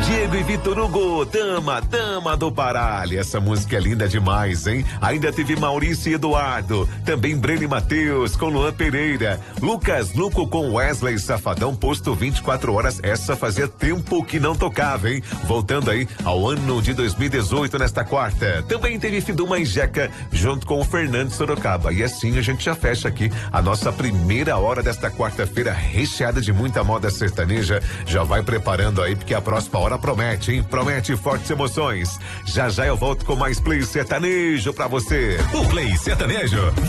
Diego e Vitor Hugo, Dama do Baralho. Essa música é linda demais, hein? Ainda teve Maurício e Eduardo, também Breno e Matheus com Luan Pereira, Lucas Luco com Wesley Safadão, posto 24 horas. Essa fazia tempo que não tocava, hein? Voltando aí ao ano de 2018 nesta quarta. Também teve Fiduma e Jeca junto com o Fernando Sorocaba. E assim a gente já fecha aqui a nossa primeira hora desta quarta-feira, recheada de muita moda sertaneja. Já vai preparando aí, porque a próxima hora promete, hein? Promete fortes emoções. Já eu volto com mais Play Sertanejo pra você. O Play Sertanejo